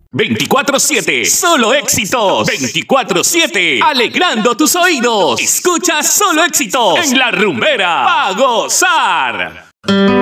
24/7, solo éxitos. 24/7, alegrando tus oídos. Escucha solo éxitos en La Rumbera, pa' gozar.